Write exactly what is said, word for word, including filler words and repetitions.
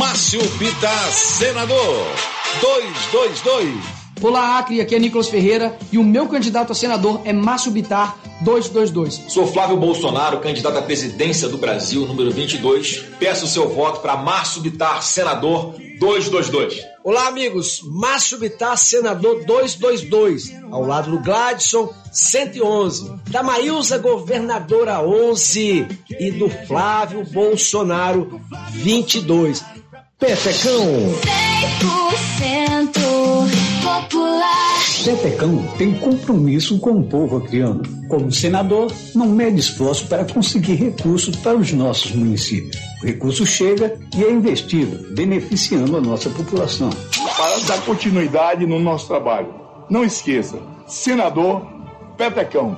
Márcio Bittar, senador, dois dois dois. Olá, Acre, aqui é Nicolas Ferreira e o meu candidato a senador é Márcio Bittar, dois dois dois. Sou Flávio Bolsonaro, candidato à presidência do Brasil, número vinte e dois. Peço o seu voto para Márcio Bittar, senador, dois dois dois. Olá, amigos. Márcio Bittar, senador, dois dois dois. Ao lado do Gladson, cento e onze. Da Maílza, governadora, onze. E do Flávio Bolsonaro, vinte e dois. Petecão. cem por cento popular. Petecão tem compromisso com o povo acreano. Como senador, não mede esforço para conseguir recursos para os nossos municípios. O recurso chega e é investido, beneficiando a nossa população. Para dar continuidade no nosso trabalho, não esqueça, senador Petecão.